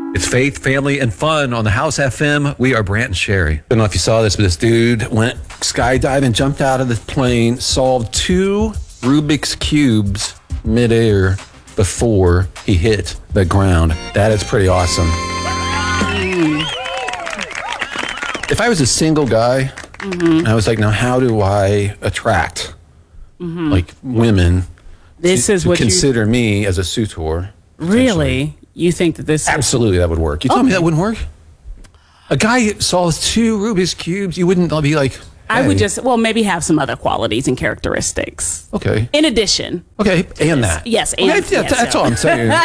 It's faith, family, and fun on the House FM. We are Brant and Sherry. I don't know if you saw this, but this dude went skydiving, jumped out of the plane, solved 2 Rubik's Cubes midair before he hit the ground. That is pretty awesome. If I was a single guy, I was like, now how do I attract like women to consider me as a suitor? Really? You think that this... Absolutely, that would work. You tell me that wouldn't work? A guy solves 2 Rubik's Cubes, you wouldn't be like... Hey. I would just, maybe have some other qualities and characteristics. Okay. In addition. Okay, and that. Yes, and... Okay, that's all I'm saying.